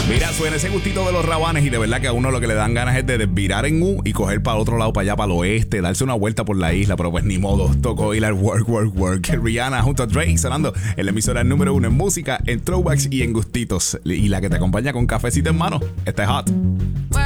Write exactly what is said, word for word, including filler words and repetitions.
Mira, suena ese gustito de los rabanes y de verdad que a uno lo que le dan ganas es de desvirar en U y coger para el otro lado, para allá, para el oeste, darse una vuelta por la isla, pero pues ni modo, tocó ir al work, work, work. Rihanna junto a Drake sonando en la emisora número uno en música, en throwbacks y en gustitos. Y la que te acompaña con cafecito en mano, esta es Hot.